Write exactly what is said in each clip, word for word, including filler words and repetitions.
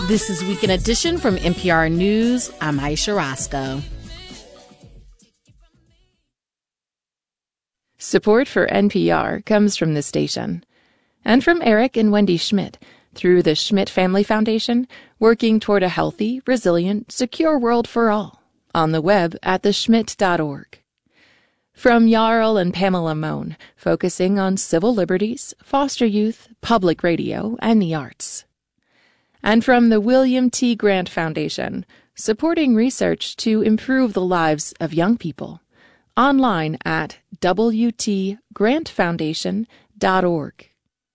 This is Weekend Edition from N P R News. I'm Aisha Roscoe. Support for N P R comes from this station and from Eric and Wendy Schmidt through the Schmidt Family Foundation, working toward a healthy, resilient, secure world for all. On the web at the schmidt dot org. From Jarl and Pamela Mohn, focusing on civil liberties, foster youth, public radio, and the arts. And from the William T. Grant Foundation, supporting research to improve the lives of young people. Online at w t grant foundation dot org.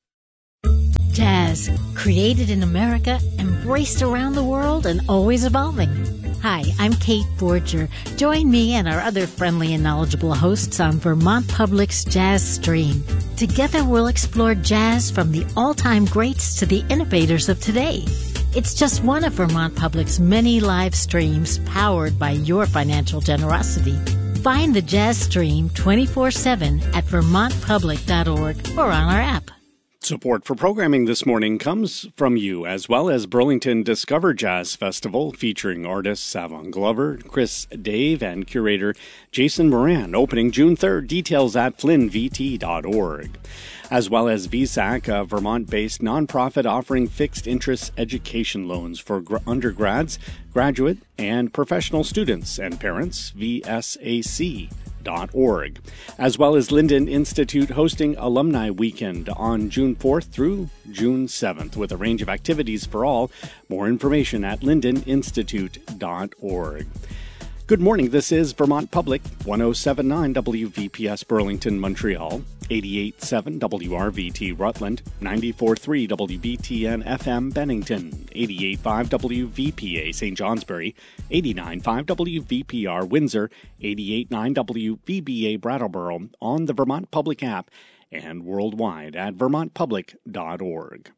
Jazz, created in America, embraced around the world, and always evolving. Hi, I'm Kate Borger. Join me and our other friendly and knowledgeable hosts on Vermont Public's Jazz Stream. Together we'll explore jazz from the all-time greats to the innovators of today. It's just one of Vermont Public's many live streams powered by your financial generosity. Find the Jazz Stream twenty-four seven at vermont public dot org or on our app. Support for programming this morning comes from you, as well as Burlington Discover Jazz Festival, featuring artists Savon Glover, Chris Dave, and curator Jason Moran, opening June third. Details at flynn v t dot org. As well as V SAC, a Vermont-based nonprofit offering fixed-interest education loans for gr- undergrads, graduate, and professional students and parents, V S A C. Dot org, as well as Linden Institute hosting Alumni Weekend on June fourth through June seventh with a range of activities for all. More information at linden institute dot org. Good morning. This is Vermont Public, one oh seven point nine W V P S Burlington, Montreal, eighty-eight point seven W R V T Rutland, ninety-four point three W B T N F M Bennington, eighty-eight point five W V P A Saint Johnsbury, eighty-nine point five W V P R Windsor, eighty-eight point nine W V B A Brattleboro, on the Vermont Public app, and worldwide at vermont public dot org.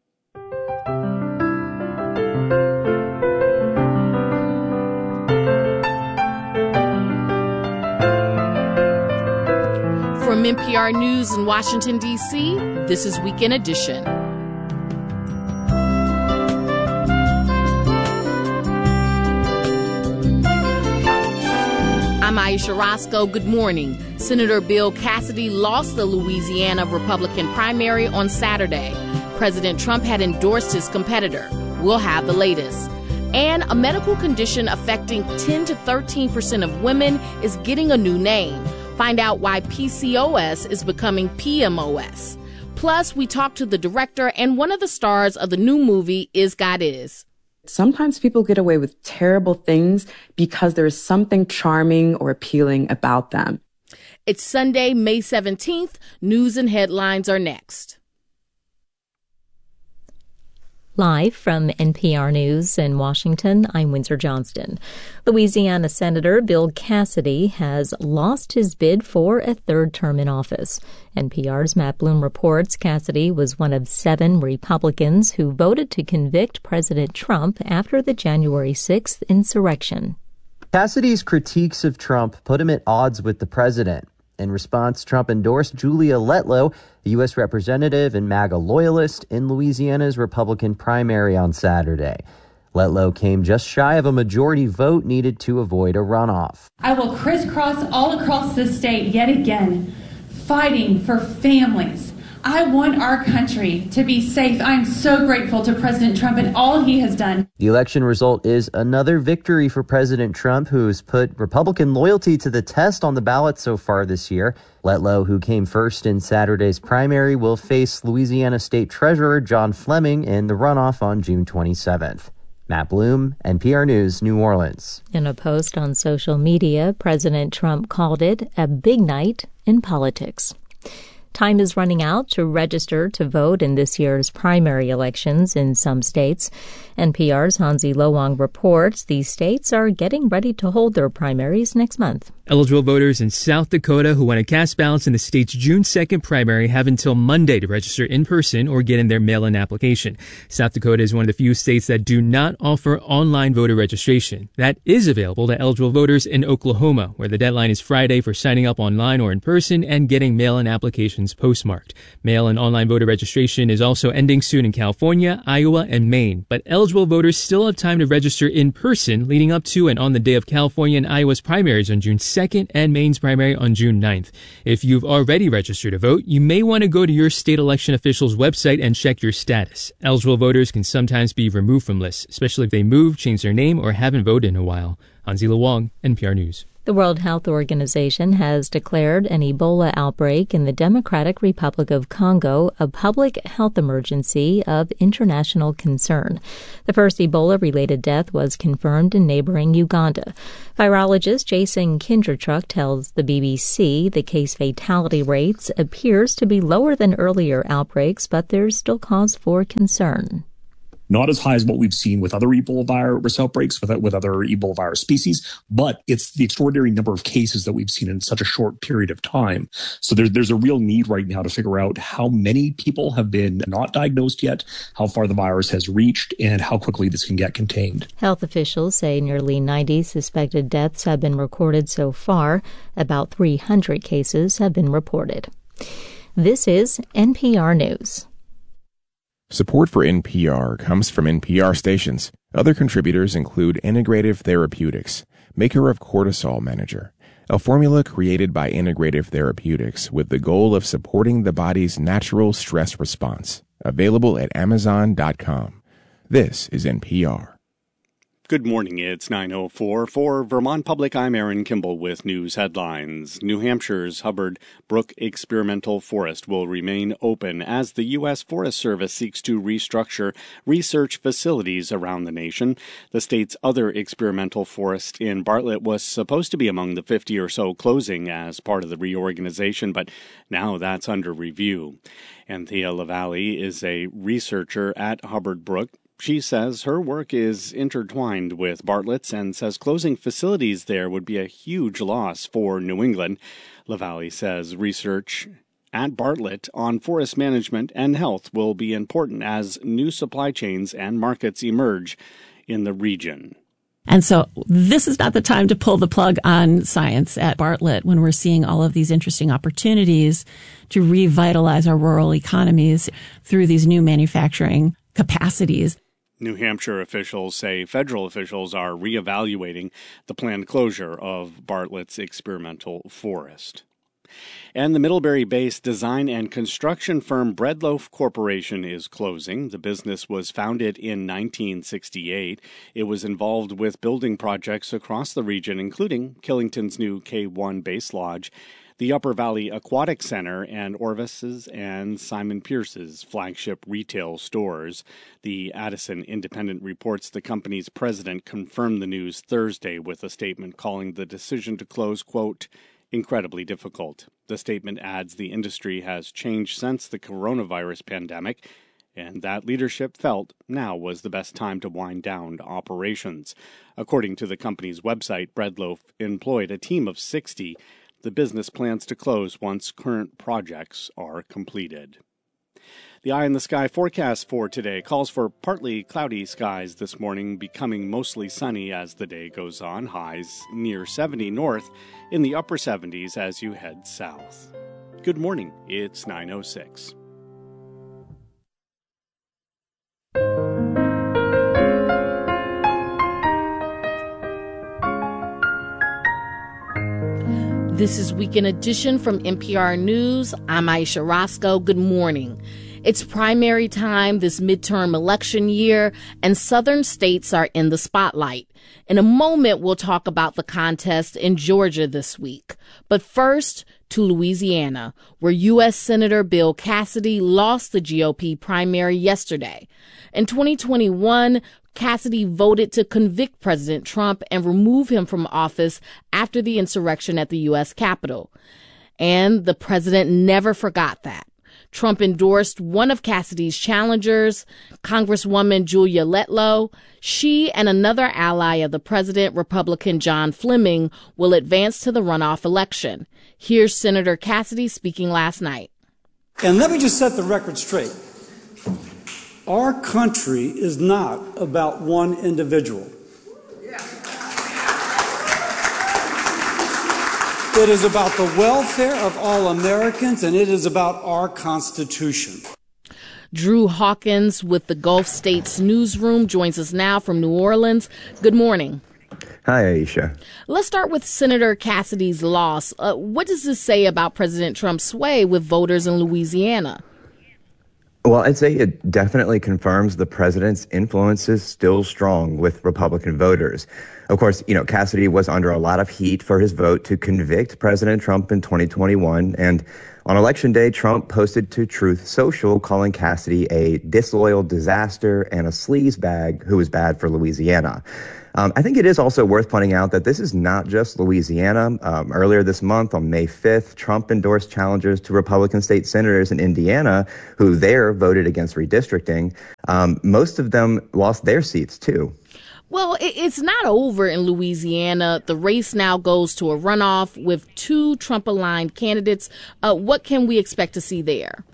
From N P R News in Washington, D C, this is Weekend Edition. I'm Aisha Roscoe. Good morning. Senator Bill Cassidy lost the Louisiana Republican primary on Saturday. President Trump had endorsed his competitor. We'll have the latest. And a medical condition affecting ten to thirteen percent of women is getting a new name. Find out why P C O S is becoming P M O S. Plus, we talk to the director and one of the stars of the new movie, Is God Is. Sometimes people get away with terrible things because there is something charming or appealing about them. It's Sunday, May seventeenth. News and headlines are next. Live from N P R News in Washington, I'm Windsor Johnston. Louisiana Senator Bill Cassidy has lost his bid for a third term in office. N P R's Matt Bloom reports Cassidy was one of seven Republicans who voted to convict President Trump after the January sixth insurrection. Cassidy's critiques of Trump put him at odds with the president. In response, Trump endorsed Julia Letlow, the U S representative and MAGA loyalist, in Louisiana's Republican primary on Saturday. Letlow came just shy of a majority vote needed to avoid a runoff. I will crisscross all across the state yet again, fighting for families. I want our country to be safe. I'm so grateful to President Trump and all he has done. The election result is another victory for President Trump, who has put Republican loyalty to the test on the ballot so far this year. Letlow, who came first in Saturday's primary, will face Louisiana State Treasurer John Fleming in the runoff on June twenty-seventh. Matt Bloom, N P R News, New Orleans. In a post on social media, President Trump called it a big night in politics. Time is running out to register to vote in this year's primary elections in some states. N P R's Hansi Lowang reports these states are getting ready to hold their primaries next month. Eligible voters in South Dakota who want to cast ballots in the state's June second primary have until Monday to register in person or get in their mail-in application. South Dakota is one of the few states that do not offer online voter registration. That is available to eligible voters in Oklahoma, where the deadline is Friday for signing up online or in person and getting mail-in applications postmarked. Mail and online voter registration is also ending soon in California, Iowa, and Maine, but eligible voters still have time to register in person leading up to and on the day of California and Iowa's primaries on June second and Maine's primary on June ninth. If you've already registered to vote, you may want to go to your state election official's website and check your status. Eligible voters can sometimes be removed from lists, especially if they move, change their name, or haven't voted in a while. Hanzila Wong, N P R News. The World Health Organization has declared an Ebola outbreak in the Democratic Republic of Congo a public health emergency of international concern. The first Ebola-related death was confirmed in neighboring Uganda. Virologist Jason Kindertruck tells the B B C the case fatality rates appears to be lower than earlier outbreaks, but there's still cause for concern. Not as high as what we've seen with other Ebola virus outbreaks, with, with other Ebola virus species, but it's the extraordinary number of cases that we've seen in such a short period of time. So there's, there's a real need right now to figure out how many people have been not diagnosed yet, how far the virus has reached, and how quickly this can get contained. Health officials say nearly ninety suspected deaths have been recorded so far. About three hundred cases have been reported. This is N P R News. Support for N P R comes from N P R stations. Other contributors include Integrative Therapeutics, maker of Cortisol Manager, a formula created by Integrative Therapeutics with the goal of supporting the body's natural stress response. Available at amazon dot com. This is N P R. Good morning. It's nine oh four. For Vermont Public, I'm Aaron Kimball with news headlines. New Hampshire's Hubbard Brook Experimental Forest will remain open as the U S Forest Service seeks to restructure research facilities around the nation. The state's other experimental forest in Bartlett was supposed to be among the fifty or so closing as part of the reorganization, but now that's under review. Anthea LaValle is a researcher at Hubbard Brook. She says her work is intertwined with Bartlett's and says closing facilities there would be a huge loss for New England. LaValle says research at Bartlett on forest management and health will be important as new supply chains and markets emerge in the region. And so this is not the time to pull the plug on science at Bartlett when we're seeing all of these interesting opportunities to revitalize our rural economies through these new manufacturing capacities. New Hampshire officials say federal officials are reevaluating the planned closure of Bartlett's experimental forest. And the Middlebury-based design and construction firm Breadloaf Corporation is closing. The business was founded in nineteen sixty-eight. It was involved with building projects across the region, including Killington's new K one Base Lodge, the Upper Valley Aquatic Center, and Orvis's and Simon Pierce's flagship retail stores. The Addison Independent reports the company's president confirmed the news Thursday with a statement calling the decision to close, quote, incredibly difficult. The statement adds the industry has changed since the coronavirus pandemic, and that leadership felt now was the best time to wind down operations. According to the company's website, Breadloaf employed a team of sixty. The business plans to close once current projects are completed. The eye in the sky forecast for today calls for partly cloudy skies this morning, becoming mostly sunny as the day goes on. Highs near seventy north, in the upper seventies as you head south. Good morning. It's nine oh six. This is Weekend Edition from N P R News. I'm Aisha Roscoe. Good morning. It's primary time this midterm election year, and southern states are in the spotlight. In a moment, we'll talk about the contest in Georgia this week. But first, to Louisiana, where U S Senator Bill Cassidy lost the G O P primary yesterday. In twenty twenty-one, Cassidy voted to convict President Trump and remove him from office after the insurrection at the U S Capitol. And the president never forgot that. Trump endorsed one of Cassidy's challengers, Congresswoman Julia Letlow. She and another ally of the president, Republican John Fleming, will advance to the runoff election. Here's Senator Cassidy speaking last night. And let me just set the record straight. Our country is not about one individual. It is about the welfare of all Americans, and it is about our Constitution. Drew Hawkins with the Gulf States Newsroom joins us now from New Orleans. Good morning. Hi, Aisha. Let's start with Senator Cassidy's loss. Uh, what does this say about President Trump's sway with voters in Louisiana? Well, I'd say it definitely confirms the president's influence is still strong with Republican voters. Of course, you know, Cassidy was under a lot of heat for his vote to convict President Trump in twenty twenty-one. And on Election Day, Trump posted to Truth Social calling Cassidy a disloyal disaster and a sleazebag who was bad for Louisiana. Um, I think it is also worth pointing out that this is not just Louisiana. Um, earlier this month, on May fifth, Trump endorsed challengers to Republican state senators in Indiana who there voted against redistricting. Um, most of them lost their seats, too. Well, it's not over in Louisiana. The race now goes to a runoff with two Trump-aligned candidates. Uh, what can we expect to see there?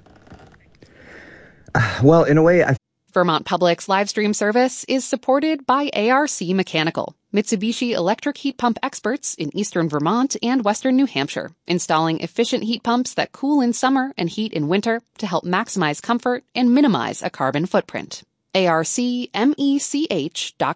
Uh, well, in a way, I Vermont Public's live stream service is supported by A R C Mechanical, Mitsubishi electric heat pump experts in eastern Vermont and western New Hampshire, installing efficient heat pumps that cool in summer and heat in winter to help maximize comfort and minimize a carbon footprint. A R C mech dot